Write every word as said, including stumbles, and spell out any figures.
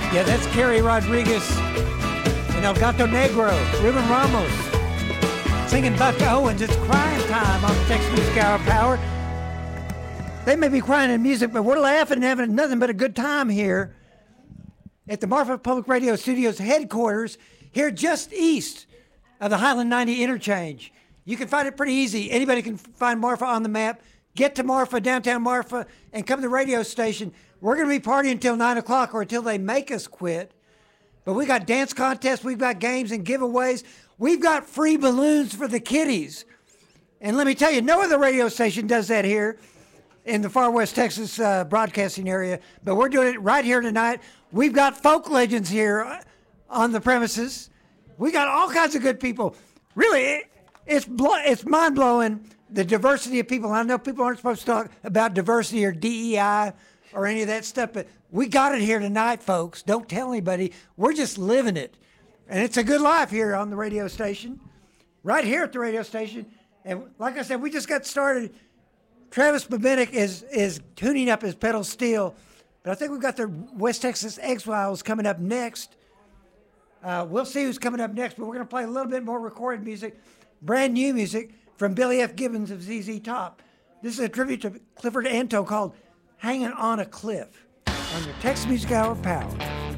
Yeah, that's Kerry Rodriguez and El Gato Negro, Ruben Ramos, singing Buck Owens. It's crying time on Texas Music Hour Power. They may be crying in music, but we're laughing and having nothing but a good time here at the Marfa Public Radio Studios headquarters, here just east of the Highland ninety interchange. You can find it pretty easy. Anybody can find Marfa on the map. Get to Marfa, downtown Marfa, and come to the radio station. We're going to be partying until nine o'clock or until they make us quit. But we got dance contests, we've got games and giveaways. We've got free balloons for the kiddies. And let me tell you, no other radio station does that here in the far west Texas uh, broadcasting area. But we're doing it right here tonight. We've got folk legends here on the premises. We got all kinds of good people. Really, it, it's, blo- it's mind-blowing, the diversity of people. I know people aren't supposed to talk about diversity or D E I or any of that stuff, but we got it here tonight, folks. Don't tell anybody. We're just living it. And it's a good life here on the radio station, right here at the radio station. And like I said, we just got started. Travis Babinick is is tuning up his pedal steel, but I think we've got the West Texas X-Files coming up next. Uh, we'll see who's coming up next, but we're going to play a little bit more recorded music, brand new music from Billy F. Gibbons of Z Z Top. This is a tribute to Clifford Anto called Hanging on a Cliff on your Texas Music Hour Power.